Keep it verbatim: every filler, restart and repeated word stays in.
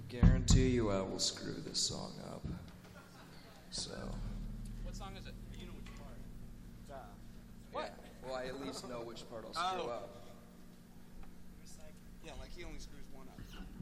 guarantee you I will screw this song up. So. What song is it? You know which part. Uh, What? Yeah. Well, I at least know which part I'll screw Oh. up. Yeah, like he only screws one up.